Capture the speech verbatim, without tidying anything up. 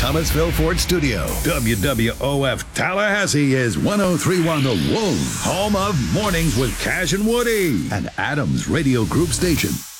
Thomasville Ford Studio. W W O F Tallahassee is one oh three point one The Wolf, home of Mornings with Cash and Woody, and Adams Radio Group Station.